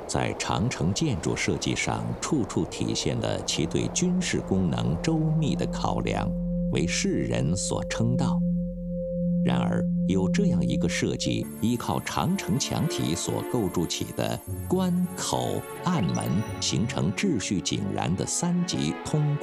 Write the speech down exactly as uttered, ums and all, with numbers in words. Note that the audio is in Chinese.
在长城建筑设计上处处体现了其对军事功能周密的考量，为世人所称道。然而，有这样一个设计，依靠长城墙体所构筑起的关口、暗门，形成秩序井然的三级通